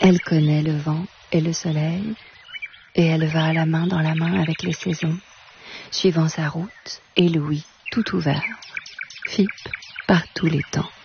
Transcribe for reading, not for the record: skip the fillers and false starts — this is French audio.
Elle connaît le vent et le soleil, et elle va la main dans la main avec les saisons, suivant sa route et l'ouïe tout ouvert, Fippe par tous les temps.